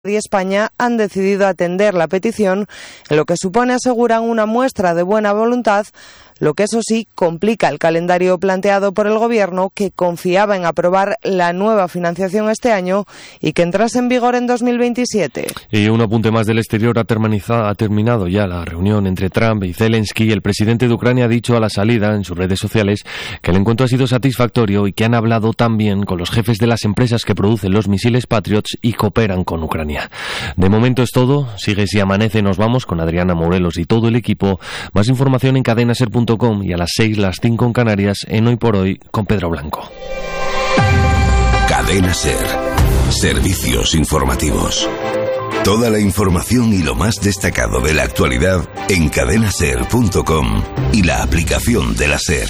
y España han decidido atender la petición, en lo que supone, aseguran, una muestra de buena voluntad, lo que eso sí complica el calendario planteado por el Gobierno, que confiaba en aprobar la nueva financiación este año y que entrase en vigor en 2027. Y un apunte más del exterior: ha terminado ya la reunión entre Trump y Zelensky. El presidente de Ucrania ha dicho a la salida en sus redes sociales que el encuentro ha sido satisfactorio y que han hablado también con los jefes de las empresas que producen los misiles Patriots y cooperan con Ucrania. De momento es todo. Sigue Si Amanece. Nos vamos con Adriana Morelos y todo el equipo. Más información en cadenaser.com y a las 6, las 5 en Canarias, en Hoy por Hoy con Pedro Blanco. Cadena Ser. Servicios informativos. Toda la información y lo más destacado de la actualidad en cadenaser.com y la aplicación de la Ser.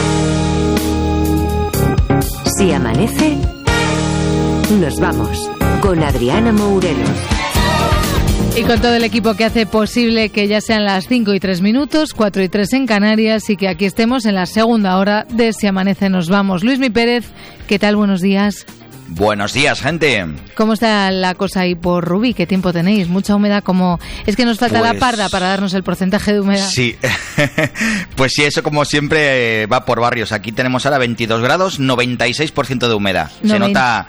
Si amanece, nos vamos con Adriana Morelos. Y con todo el equipo que hace posible que ya sean las 5 y 3 minutos, 4 y 3 en Canarias, y que aquí estemos en la segunda hora de Si Amanece Nos Vamos. Luismi Pérez, ¿qué tal? Buenos días. Buenos días, gente. ¿Cómo está la cosa ahí por Rubí? ¿Qué tiempo tenéis? ¿Mucha humedad? Es que nos falta la parda para darnos el porcentaje de humedad. Sí, pues sí, eso como siempre va por barrios. Aquí tenemos ahora 22 grados, 96% de humedad. Se nota...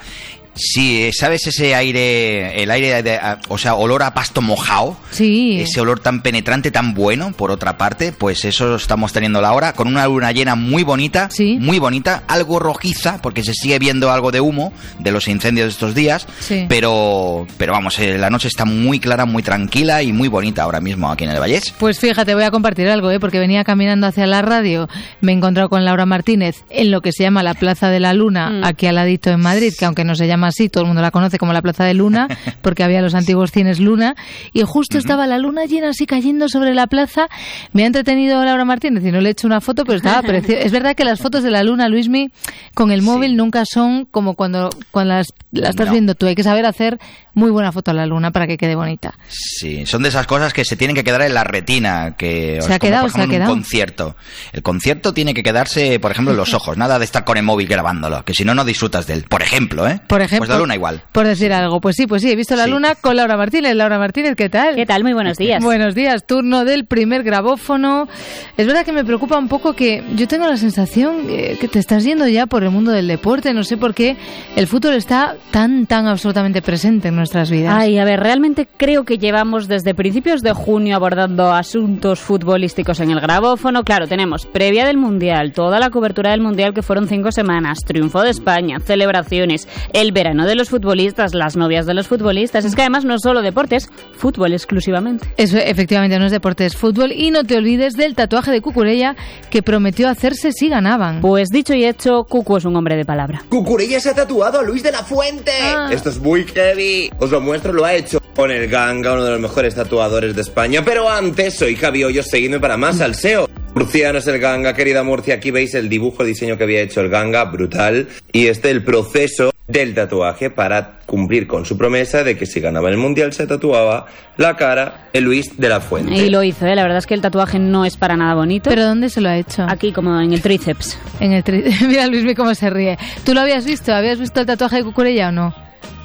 Sí, ¿sabes ese aire, el aire olor a pasto mojado? Sí. Ese olor tan penetrante, tan bueno, por otra parte, pues eso estamos teniendo ahora, con una luna llena muy bonita, ¿sí? Muy bonita, algo rojiza, porque se sigue viendo algo de humo de los incendios de estos días, sí. Pero vamos, la noche está muy clara, muy tranquila y muy bonita ahora mismo aquí en el Vallés. Pues fíjate, voy a compartir algo, porque venía caminando hacia la radio, me he encontrado con Laura Martínez en lo que se llama la Plaza de la Luna, aquí al ladito en Madrid, que aunque no se llama así, todo el mundo la conoce como la Plaza de Luna, porque había los antiguos cines Luna, y justo estaba la luna llena así cayendo sobre la plaza. Me ha entretenido Laura Martínez y no le he hecho una foto, pero estaba preciosa. Es verdad que las fotos de la luna, Luismi, con el móvil nunca son como cuando las estás viendo tú. Hay que saber hacer muy buena foto a la luna para que quede bonita. Sí, son de esas cosas que se tienen que quedar en la retina, que se ha quedado, por ejemplo, un concierto. El concierto tiene que quedarse, por ejemplo, en los ojos, nada de estar con el móvil grabándolo, que si no, no disfrutas de él. Por ejemplo, pues de la luna igual. Por decir algo, pues sí, he visto la luna con Laura Martínez. Laura Martínez, ¿qué tal? ¿Qué tal? Muy buenos días. Buenos días, turno del primer grabófono. Es verdad que me preocupa un poco que yo tengo la sensación que te estás yendo ya por el mundo del deporte, no sé por qué el fútbol está tan absolutamente presente en nuestras vidas. Ay, a ver, realmente creo que llevamos desde principios de junio abordando asuntos futbolísticos en el grabófono. Claro, tenemos previa del Mundial, toda la cobertura del Mundial, que fueron 5 semanas, triunfo de España, celebraciones, el verano de los futbolistas, las novias de los futbolistas. Es que además no es solo deporte, es fútbol exclusivamente. Eso, efectivamente, no es deporte, es fútbol. Y no te olvides del tatuaje de Cucurella, que prometió hacerse si ganaban. Pues dicho y hecho, Cucu es un hombre de palabra. Cucurella se ha tatuado a Luis de la Fuente. Esto es muy heavy. Os lo muestro, lo ha hecho con el Ganga, uno de los mejores tatuadores de España. Pero antes, soy Javi Hoyos, seguidme para más salseo. Murciano es el Ganga, querida Murcia. Aquí veis el dibujo, el diseño que había hecho el Ganga, brutal. Y el proceso del tatuaje para cumplir con su promesa de que si ganaba el Mundial se tatuaba la cara de Luis de la Fuente. Y lo hizo, la verdad es que el tatuaje no es para nada bonito. ¿Pero dónde se lo ha hecho? Aquí, como en el tríceps. Mira Luismi cómo se ríe. ¿Tú lo habías visto? ¿Habías visto el tatuaje de Cucurella o no?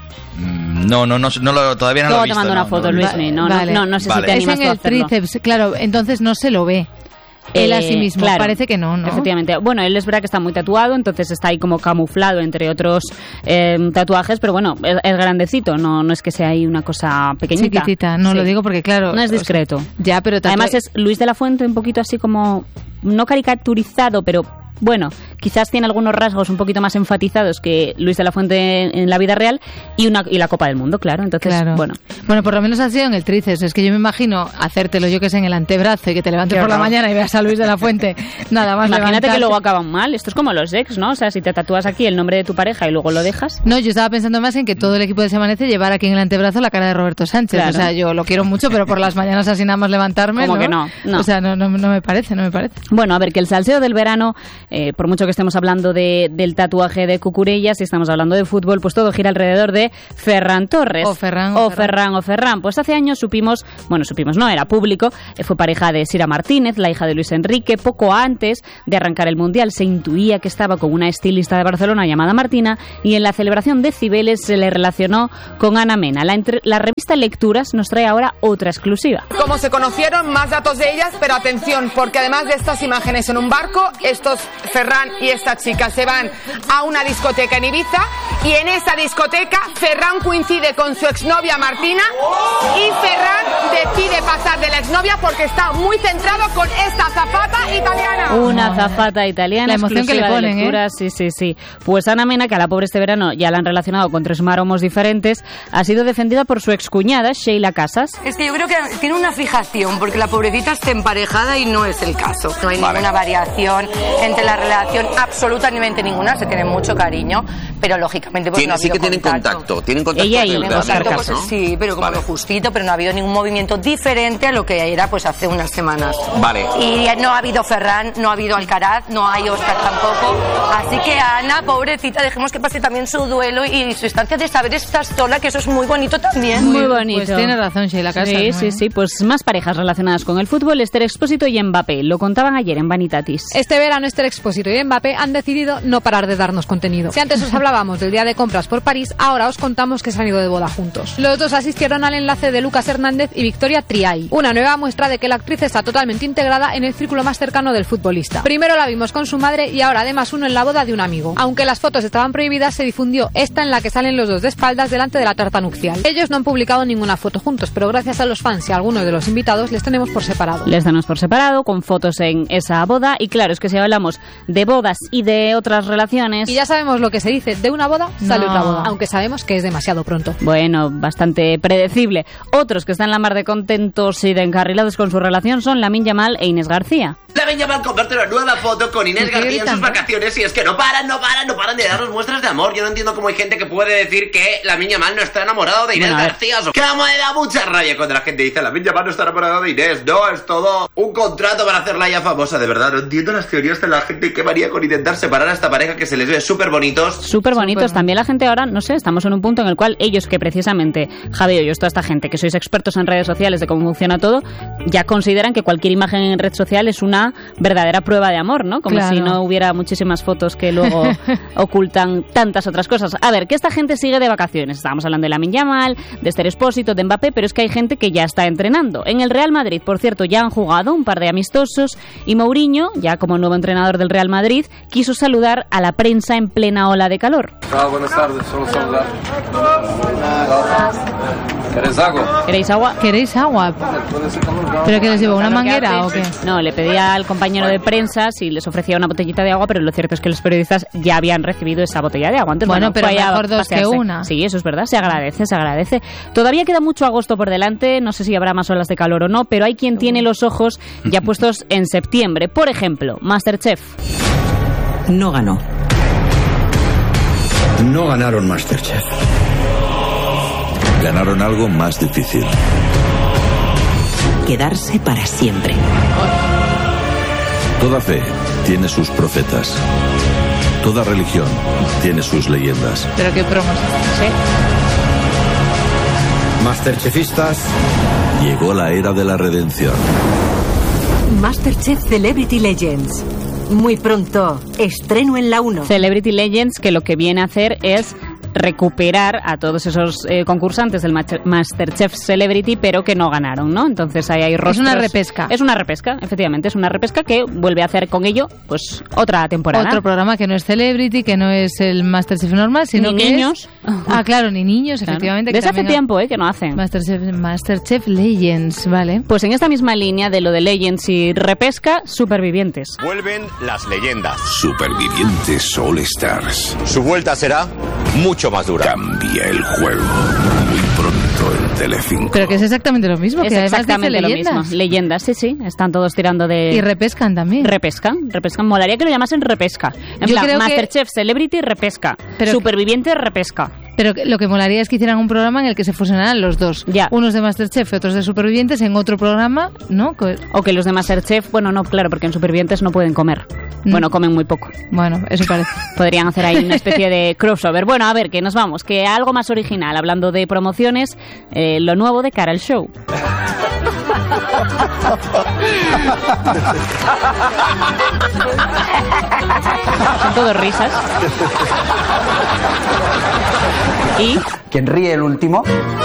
No, todavía no lo he visto. Luego te mando una foto, Luismi. No sé si te animas tú a hacerlo. Es en el tríceps, claro, entonces no se lo ve. Él a sí mismo, claro, parece que no. Efectivamente. Bueno, él es verdad que está muy tatuado, entonces está ahí como camuflado entre otros tatuajes, pero bueno, es grandecito, no es que sea ahí una cosa pequeñita. Chiquitita, no lo digo porque claro... No es discreto. Ya, pero además es Luis de la Fuente un poquito así como, no caricaturizado, pero... Bueno, quizás tiene algunos rasgos un poquito más enfatizados que Luis de la Fuente en la vida real y la Copa del Mundo, claro. Entonces, bueno, por lo menos ha sido en el tríceps. Es que yo me imagino hacértelo, yo que sé, en el antebrazo y que te levantes por la mañana y veas a Luis de la Fuente. Nada más. Imagínate que luego acaban mal. Esto es como los ex, ¿no? O sea, si te tatúas aquí el nombre de tu pareja y luego lo dejas. No, yo estaba pensando más en que todo el equipo de Se Amanece llevara aquí en el antebrazo la cara de Roberto Sánchez. Claro. O sea, yo lo quiero mucho, pero por las mañanas así nada más levantarme. Como que no. O sea, no me parece. Bueno, a ver, que el salseo del verano por mucho que estemos hablando del tatuaje de Cucurella, si estamos hablando de fútbol, pues todo gira alrededor de Ferran Torres. O Ferran. Pues hace años supimos, no, era público, fue pareja de Sira Martínez, la hija de Luis Enrique. Poco antes de arrancar el Mundial se intuía que estaba con una estilista de Barcelona llamada Martina, y en la celebración de Cibeles se le relacionó con Ana Mena. La revista Lecturas nos trae ahora otra exclusiva. Cómo se conocieron, más datos de ellas, pero atención, porque además de estas imágenes en un barco, Ferran y esta chica se van a una discoteca en Ibiza, y en esa discoteca Ferran coincide con su exnovia Martina, y Ferran decide pasar de la exnovia porque está muy centrado con esta azafata italiana. Una azafata italiana. La emoción que le ponen, Lecturas, sí. Pues Ana Mena, que a la pobre este verano ya la han relacionado con 3 maromos diferentes, ha sido defendida por su excuñada, Sheila Casas. Es que yo creo que tiene una fijación, porque la pobrecita está emparejada y no es el caso. No hay ninguna variación entre la relación, absolutamente ninguna, se tiene mucho cariño, pero lógicamente pues no ha habido contacto. Tienen contacto. Ella y Oscar Casas, ¿no? Sí, pero como lo justito, pero no ha habido ningún movimiento diferente a lo que era pues hace unas semanas. Vale. Y no ha habido Ferran, no ha habido Alcaraz, no hay Oscar tampoco, así que Ana, pobrecita, dejemos que pase también su duelo y su instancia de saber estar sola, que eso es muy bonito también. Muy bonito. Pues tiene razón Sheila Casas. Sí, pues más parejas relacionadas con el fútbol, Esther Expósito y Mbappé. Lo contaban ayer en Vanitatis. Este verano Esther Expósito y Mbappé han decidido no parar de darnos contenido. Si antes os hablábamos del día de compras por París, ahora os contamos que se han ido de boda juntos. Los dos asistieron al enlace de Lucas Hernández y Victoria Triay, una nueva muestra de que la actriz está totalmente integrada en el círculo más cercano del futbolista. Primero la vimos con su madre y ahora además uno en la boda de un amigo. Aunque las fotos estaban prohibidas, se difundió esta en la que salen los dos de espaldas delante de la tarta nupcial. Ellos no han publicado ninguna foto juntos, pero gracias a los fans y a algunos de los invitados les tenemos por separado. Les tenemos por separado, con fotos en esa boda, y claro, es que si hablamos de bodas y de otras relaciones... Y ya sabemos lo que se dice, de una boda sale otra boda, aunque sabemos que es demasiado pronto. Bueno, bastante predecible. Otros que están la mar de contentos y de encarrilados con su relación son Lamine Yamal e Inés García. Lamine Yamal comparte una nueva foto con Inés García en sus vacaciones, y es que no paran de darnos muestras de amor. Yo no entiendo cómo hay gente que puede decir que Lamine Yamal no está enamorado de Inés García. Que me da mucha rabia cuando la gente dice Lamine Yamal no está enamorado de Inés. No, es todo un contrato para hacerla ya famosa. De verdad, no entiendo las teorías de la gente que varía con intentar separar a esta pareja que se les ve súper bonitos. Súper bonitos. También la gente ahora, no sé, estamos en un punto en el cual ellos, que precisamente, Javi y yo, toda esta gente que sois expertos en redes sociales de cómo funciona todo, ya consideran que cualquier imagen en red social es una verdadera prueba de amor, ¿no? Como si no hubiera muchísimas fotos que luego ocultan tantas otras cosas. A ver, que esta gente sigue de vacaciones. Estábamos hablando de Lamine Yamal, de Esther Expósito, de Mbappé, pero es que hay gente que ya está entrenando. En el Real Madrid, por cierto, ya han jugado un par de amistosos, y Mourinho, ya como nuevo entrenador del Real Madrid, quiso saludar a la prensa en plena ola de calor. Buenas tardes, solo saludar. ¿Queréis agua? ¿Queréis agua? ¿Pero qué les llevo, una manguera o qué? No, le pedía al compañero de prensa si les ofrecía una botellita de agua, pero lo cierto es que los periodistas ya habían recibido esa botella de agua. Entonces, bueno, pero mejor dos que una. Sí, eso es verdad, se agradece. Todavía queda mucho agosto por delante, no sé si habrá más olas de calor o no, pero hay quien tiene los ojos ya puestos en septiembre. Por ejemplo, MasterChef. No ganó. No ganaron MasterChef. Ganaron algo más difícil. Quedarse para siempre. Toda fe tiene sus profetas. Toda religión tiene sus leyendas. Pero qué promos. ¿Sí? Masterchefistas. Llegó la era de la redención. Masterchef Celebrity Legends. Muy pronto, estreno en la 1. Celebrity Legends, que lo que viene a hacer es recuperar a todos esos concursantes del Masterchef Celebrity, pero que no ganaron, ¿no? Entonces ahí hay rostros. Es una repesca. Es una repesca, efectivamente, es una repesca que vuelve a hacer con ello, pues, otra temporada. Otro programa que no es Celebrity, que no es el Masterchef normal, sino ni que niños. Claro, ni niños, claro. Efectivamente. Desde hace tiempo, que no hacen. Masterchef Legends, ¿vale? Pues en esta misma línea de lo de Legends y repesca, Supervivientes. Vuelven las leyendas. Supervivientes All Stars. Su vuelta será mucho más dura. Cambia el juego. Muy pronto en Telecinco. Pero que es exactamente lo mismo. Es que exactamente lo mismo. Leyendas, sí. Están todos tirando de... Y repescan también. Repescan. Molaría que lo llamasen repesca. En plan, Masterchef, Celebrity, repesca. Pero Supervivientes, repesca. Pero lo que molaría es que hicieran un programa en el que se fusionaran los dos. Ya. Unos de Masterchef y otros de Supervivientes en otro programa, ¿no? O que los de Masterchef, bueno, no, claro, porque en Supervivientes no pueden comer. Bueno, comen muy poco. Bueno, eso parece. Podrían hacer ahí una especie de crossover. Bueno, a ver, que nos vamos, que algo más original. Hablando de promociones, lo nuevo de cara al show. Son todos risas. ¿Y? Quien ríe el último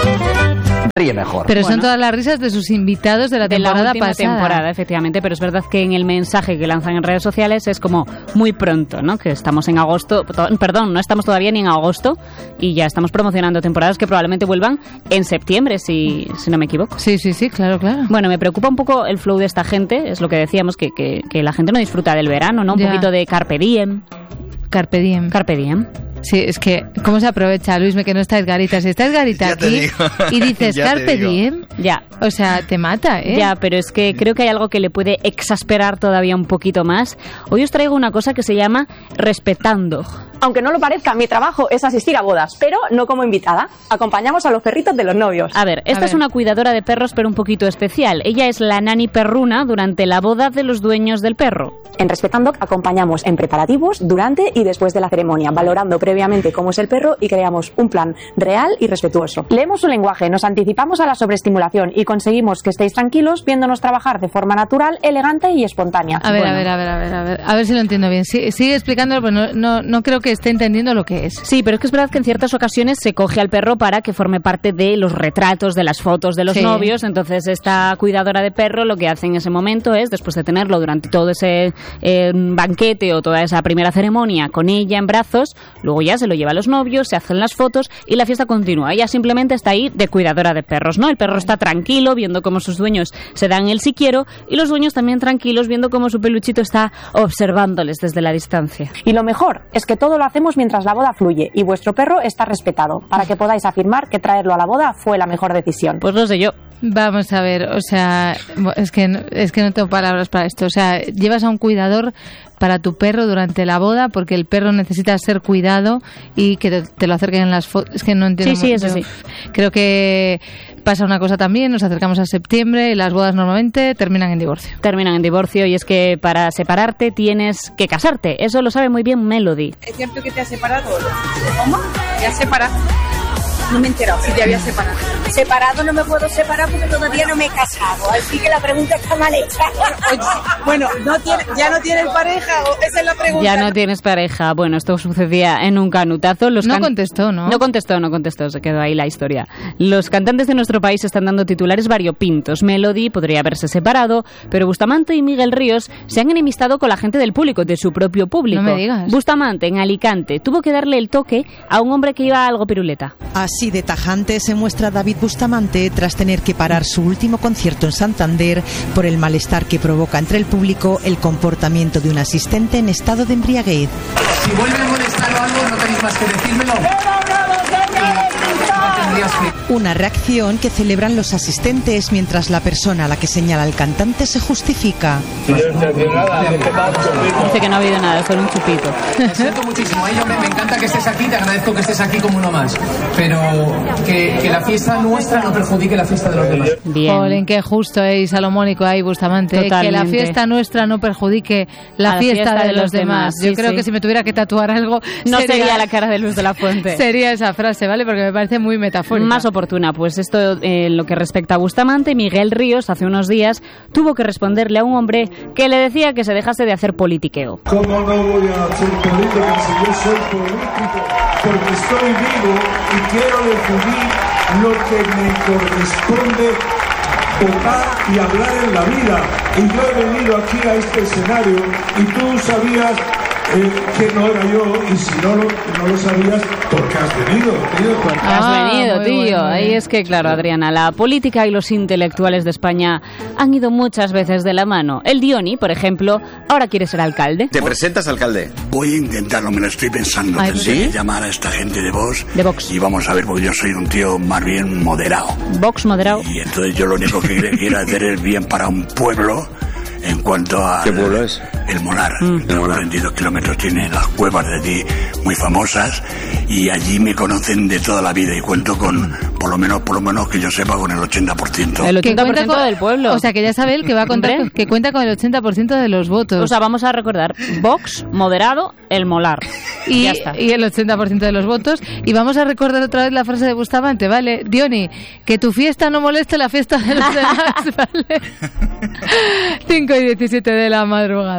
ríe mejor. Pero son todas las risas de sus invitados de la temporada última pasada. Temporada, efectivamente, pero es verdad que en el mensaje que lanzan en redes sociales es como muy pronto, ¿no? Que estamos en agosto, perdón, no estamos todavía ni en agosto y ya estamos promocionando temporadas que probablemente vuelvan en septiembre, si no me equivoco. Sí, claro. Bueno, me preocupa un poco el flow de esta gente, es lo que decíamos, que la gente no disfruta del verano, ¿no? Un poquito de carpe diem. Carpe diem. Sí, es que, ¿cómo se aprovecha, Luisme, que no está Edgarita? Si está Edgarita aquí y dices carpe diem, ya. O sea, te mata, ¿eh? Ya, pero es que creo que hay algo que le puede exasperar todavía un poquito más. Hoy os traigo una cosa que se llama respetando. Aunque no lo parezca, mi trabajo es asistir a bodas, pero no como invitada. Acompañamos a los perritos de los novios. A ver, esta es una cuidadora de perros, pero un poquito especial. Ella es la nani perruna durante la boda de los dueños del perro. En Respetando acompañamos en preparativos, durante y después de la ceremonia, valorando previamente cómo es el perro y creamos un plan real y respetuoso. Leemos su lenguaje, nos anticipamos a la sobreestimulación y conseguimos que estéis tranquilos viéndonos trabajar de forma natural, elegante y espontánea. A ver si lo entiendo bien. Sigue explicándolo, pero no creo que esté entendiendo lo que es. Sí, pero es que es verdad que en ciertas ocasiones se coge al perro para que forme parte de los retratos, de las fotos de los novios. Entonces esta cuidadora de perro lo que hace en ese momento es, después de tenerlo durante todo ese banquete o toda esa primera ceremonia con ella en brazos, luego ya se lo lleva a los novios, se hacen las fotos y la fiesta continúa. Ella simplemente está ahí de cuidadora de perros, ¿no? El perro está tranquilo viendo cómo sus dueños se dan el si quiero y los dueños también tranquilos viendo cómo su peluchito está observándoles desde la distancia. Y lo mejor es que todo lo hacemos mientras la boda fluye y vuestro perro está respetado, para que podáis afirmar que traerlo a la boda fue la mejor decisión. Pues lo sé yo. Vamos a ver, o sea, es que no tengo palabras para esto. O sea, llevas a un cuidador para tu perro durante la boda porque el perro necesita ser cuidado y que te lo acerquen en las fotos. Es que no entiendo. Sí, eso sí. Creo que pasa una cosa también, nos acercamos a septiembre y las bodas normalmente terminan en divorcio. Terminan en divorcio y es que para separarte tienes que casarte. Eso lo sabe muy bien Melody. ¿Es cierto que te has separado? ¿Cómo? ¿Te has separado? No me he enterado si te habías separado. Separado no me puedo separar porque todavía no me he casado, así que la pregunta está mal hecha. Bueno, ¿ya no tienes pareja? Esa es la pregunta. Ya no tienes pareja. Bueno, esto sucedía en un canutazo. No contestó, ¿no? No contestó, se quedó ahí la historia. Los cantantes de nuestro país están dando titulares variopintos. Melody podría haberse separado, pero Bustamante y Miguel Ríos se han enemistado con la gente del público, de su propio público. No me digas. Bustamante, en Alicante, tuvo que darle el toque a un hombre que iba algo piruleta. Así de tajante se muestra David Bustamante tras tener que parar su último concierto en Santander por el malestar que provoca entre el público el comportamiento de un asistente en estado de embriaguez. Si vuelve a molestar o algo, no tenéis más que decírmelo. Una reacción que celebran los asistentes mientras la persona a la que señala el cantante se justifica. Dice que no ha habido nada, solo un chupito. Lo siento muchísimo, me encanta que estés aquí, te agradezco que estés aquí como uno más, pero que la fiesta nuestra no perjudique la fiesta de los demás. Bien. Joder, qué justo y salomónico ahí Bustamante. Que la fiesta nuestra no perjudique la fiesta de los demás. Yo creo que si me tuviera que tatuar algo no sería la cara de Luz de la Fuente. Sería esa frase, ¿vale? Porque me parece muy metafórica. Más oportuna, pues esto en lo que respecta a Bustamante, Miguel Ríos hace unos días tuvo que responderle a un hombre que le decía que se dejase de hacer politiqueo. ¿Cómo no voy a hacer política si yo soy político? Porque estoy vivo y quiero decidir lo que me corresponde tocar y hablar en la vida. Y yo he venido aquí a este escenario y tú sabías que no era yo, y si no lo sabías, porque has venido, tío. Has venido, tío. Bueno. Ahí es que, claro, Adriana, la política y los intelectuales de España han ido muchas veces de la mano. El Dioni, por ejemplo, ahora quiere ser alcalde. ¿Te presentas, alcalde? Voy a intentarlo, me lo estoy pensando. Ay, Tendré que llamar a esta gente de Vox. De Vox. Y vamos a ver, porque yo soy un tío más bien moderado. Vox moderado. Y entonces yo lo único que quiero hacer es bien para un pueblo En cuanto a... ¿Qué pueblo es? El Molar. De 42 kilómetros tiene las cuevas de allí muy famosas y allí me conocen de toda la vida y cuento con, por lo menos que yo sepa, con el 80%. El 80% del pueblo. O sea, que ya sabe él que va a contar que cuenta con el 80% de los votos. O sea, vamos a recordar, Vox, moderado, el Molar. Y, ya está. Y el 80% de los votos. Y vamos a recordar otra vez la frase de Bustamante, ¿vale? Diony, que tu fiesta no moleste la fiesta de los demás, ¿vale? 5:17 de la madrugada.